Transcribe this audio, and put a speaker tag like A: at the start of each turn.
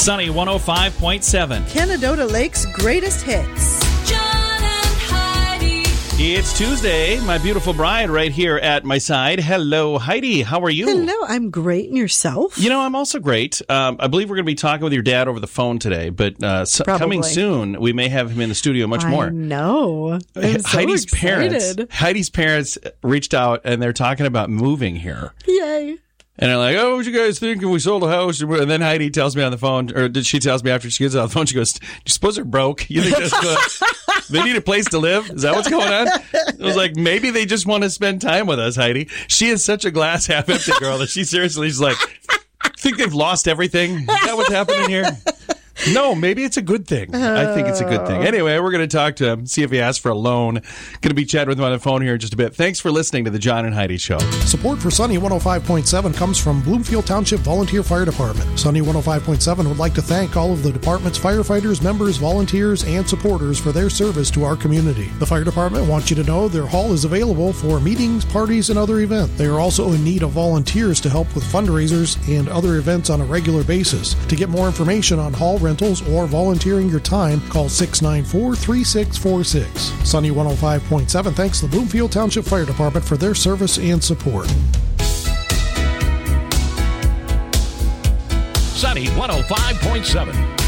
A: Sunny 105.7.
B: Canadota Lake's greatest hits.
C: John and Heidi.
A: It's Tuesday. My beautiful bride right here at my side. Hello, Heidi. How are you?
B: Hello, I'm great. And yourself?
A: You know, I'm also great. I believe we're going to be talking with your dad over the phone today, but coming soon, we may have him in the studio much more.
B: I know. I'm so excited.
A: Heidi's parents reached out, and they're talking about moving here.
B: Yay.
A: And they're like, oh, what would you guys think if we sold a house? And then Heidi tells me on the phone, or she tells me after she gets off the phone, she goes, do you suppose they're broke? You think they need a place to live? Is that what's going on? I was like, maybe they just want to spend time with us, Heidi. She is such a glass half empty girl that she's like, think they've lost everything? Is that what's happening here? No, maybe it's a good thing. I think it's a good thing. Anyway, we're going to talk to him, see if he asks for a loan. Going to be chatting with him on the phone here in just a bit. Thanks for listening to the John and Heidi Show.
D: Support for Sunny 105.7 comes from Bloomfield Township Volunteer Fire Department. Sunny 105.7 would like to thank all of the department's firefighters, members, volunteers, and supporters for their service to our community. The fire department wants you to know their hall is available for meetings, parties, and other events. They are also in need of volunteers to help with fundraisers and other events on a regular basis. To get more information on hall rentals or volunteering your time, call 694-3646. Sunny 105.7 thanks the Bloomfield Township Fire Department for their service and support.
E: Sunny 105.7.